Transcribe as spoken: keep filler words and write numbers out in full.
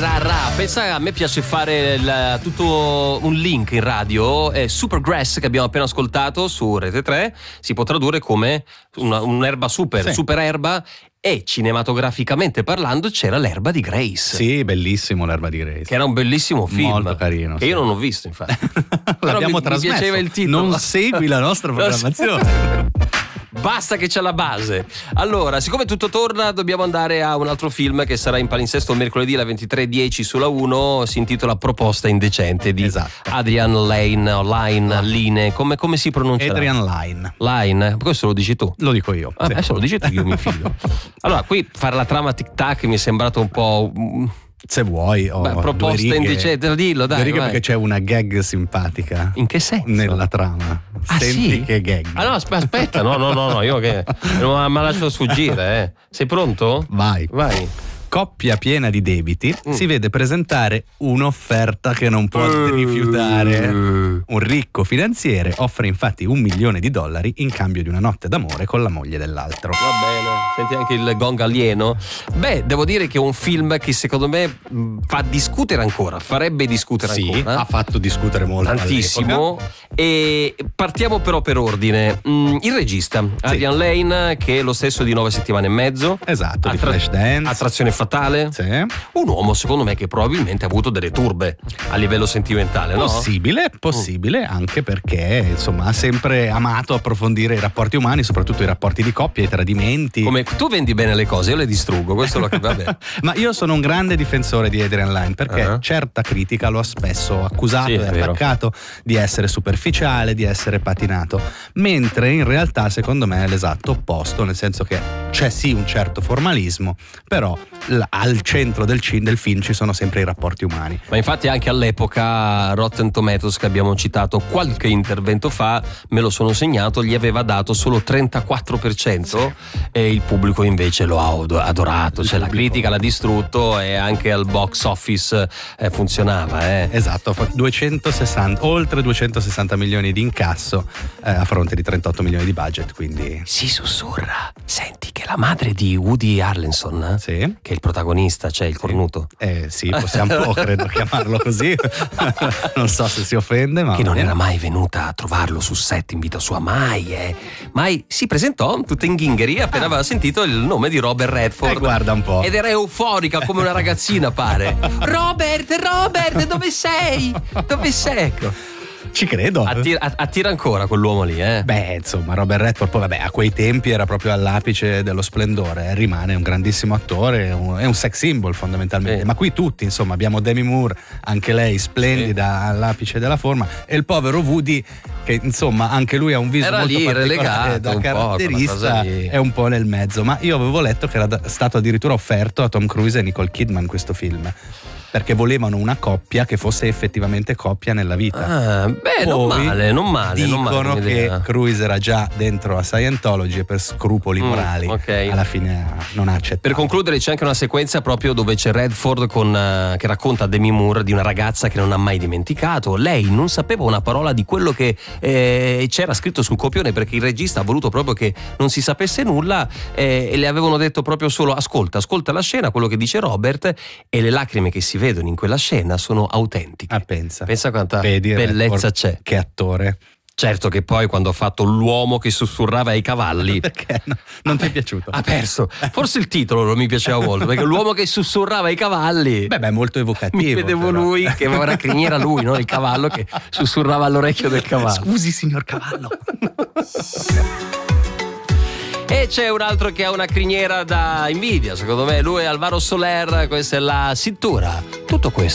ra ra. Pensa, a me piace fare il, tutto un link in radio. eh, Supergrass, che abbiamo appena ascoltato su Rete tre, si può tradurre come una, un'erba super, sì. super erba. E cinematograficamente parlando c'era L'erba di Grace. Sì, bellissimo L'erba di Grace. Che era un bellissimo film. Molto carino. Che sì. io non ho visto, infatti. L'abbiamo mi, trasmesso. Mi piaceva il titolo. Non segui la nostra programmazione. Basta che c'è la base. Allora, siccome tutto torna, dobbiamo andare a un altro film che sarà in palinsesto mercoledì alle ventitré e dieci sulla uno. Si intitola Proposta indecente di esatto. Adrian Lane o Line, Line, come, come si pronuncia? Adrian Lyne. Line, questo lo dici tu? Lo dico io. Ah, sì. Adesso lo dici tu, io mi fido. Allora, qui fare la trama tic tac mi è sembrato un po'... Se vuoi, oh, Beh, proposta indecente, dillo dai. Due righe vai. perché c'è una gag simpatica. In che senso? Nella trama. Ah, Senti sì? che gag. Ah no, aspetta, aspetta. no, no, no, no, io che non mi lascio sfuggire, eh. Sei pronto? Vai. Vai. Coppia piena di debiti, Mm. si vede presentare un'offerta che non può rifiutare. Un ricco finanziere offre infatti un milione di dollari in cambio di una notte d'amore con la moglie dell'altro. Va bene, senti anche il gong alieno. Beh, devo dire che è un film che secondo me mh, fa discutere ancora, farebbe discutere Sì, ancora. ha fatto discutere molto. Tantissimo. E partiamo però per ordine. Mm, il regista, Adrian Lane, che è lo stesso di Nove settimane e mezzo. Esatto, di Attra- Flashdance. Attrazione fatale. Sì. Un uomo, secondo me, che probabilmente ha avuto delle turbe a livello sentimentale, no? Possibile, possibile, anche perché insomma ha sempre amato approfondire i rapporti umani, soprattutto i rapporti di coppia, i tradimenti. Come tu vendi bene le cose, io le distruggo, questo lo vabbè. Ma io sono un grande difensore di Adrian Lyne perché Uh-huh. certa critica lo ha spesso accusato Sì, è e vero. attaccato di essere superficiale, di essere patinato, mentre in realtà secondo me è l'esatto opposto, nel senso che c'è sì un certo formalismo, però l- al centro del, ci- del film ci sono sempre i rapporti umani. Ma infatti anche all'epoca Rotten Tomatoes, che abbiamo citato qualche intervento fa, me lo sono segnato, gli aveva dato solo trentaquattro per cento e il pubblico invece lo ha od- adorato, cioè la critica l'ha distrutto e anche al box office eh, funzionava. Eh. Esatto, fa duecentosessanta, oltre duecentosessanta milioni di incasso eh, a fronte di trentotto milioni di budget, quindi Si sussurra, senti che la madre di Woody Harrelson, sì. che è il protagonista, cioè il cornuto, Eh sì, possiamo credo chiamarlo così. Non so se si offende, ma che non era mai venuta a trovarlo sul set in vita sua, mai, eh. Mai si presentò tutta in ghingheri appena aveva sentito il nome di Robert Redford. Eh, guarda un po'. Ed era euforica come una ragazzina, pare. Robert, Robert, dove sei? Dove sei? Ecco. Ci credo. Attira, attira ancora quell'uomo lì, eh. Beh, insomma, Robert Redford poi vabbè, a quei tempi era proprio all'apice dello splendore, eh, rimane un grandissimo attore, un, è un sex symbol fondamentalmente, Sì. ma qui tutti, insomma, abbiamo Demi Moore, anche lei splendida, Sì. all'apice della forma, e il povero Woody che insomma anche lui ha un viso Era molto lì, particolare relegato da un po', caratterista, quella cosa lì. è un po' nel mezzo, ma io avevo letto che era da- stato addirittura offerto a Tom Cruise e Nicole Kidman questo film, perché volevano una coppia che fosse effettivamente coppia nella vita. Ah, beh, non Poi male, non male. non male Dicono come che idea. Cruise era già dentro a Scientology e per scrupoli Mm, morali ok. alla fine ha- non ha accettato. Per concludere c'è anche una sequenza proprio dove c'è Redford con, eh, che racconta a Demi Moore di una ragazza che non ha mai dimenticato. Lei non sapeva una parola di quello che eh, c'era scritto sul copione, perché il regista ha voluto proprio che non si sapesse nulla, eh, e le avevano detto proprio solo ascolta, ascolta la scena, quello che dice Robert, e le lacrime che si vedono in quella scena sono autentiche. Ah, pensa. Pensa quanta Vedi, bellezza Redford, c'è. Che attore. Certo che poi quando ha fatto l'uomo che sussurrava ai cavalli Perché no? Non ti è piaciuto? ha perso. Forse il titolo non mi piaceva molto, perché l'uomo che sussurrava ai cavalli. Beh, beh, molto evocativo. Mi vedevo però. lui che aveva una criniera, lui, no? Il cavallo che sussurrava all'orecchio del cavallo. Scusi, signor cavallo. E c'è un altro che ha una criniera da invidia, secondo me. Lui è Alvaro Soler, questa è la cintura. Tutto questo